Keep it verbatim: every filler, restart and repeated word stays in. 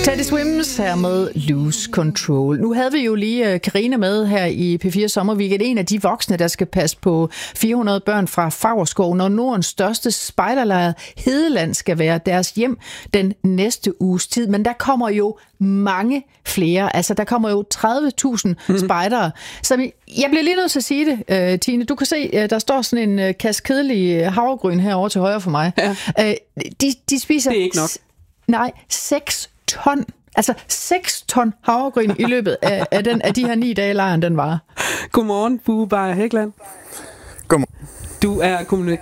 Teddy Swims her med Lose Control. Nu havde vi jo lige Karina med her i P fire Sommerweekend. En af de voksne, der skal passe på fire hundrede børn fra Favrskov, når Nordens største spejderlejr Hedeland skal være deres hjem den næste uges tid. Men der kommer jo mange flere. Altså, der kommer jo tredive tusind mm. spejdere. Så jeg bliver lige nødt til at sige det, uh, Tine. Du kan se, uh, der står sådan en uh, kasse kedelig havregryn herovre til højre for mig. Ja. Uh, de, de spiser... Det er ikke nok. S- nej, seks ton. Altså seks ton havregryn i løbet af, af, den, af de her ni dage, lejren den var. Godmorgen, Bue Beyer Hækland. Godmorgen. Du er kommunikation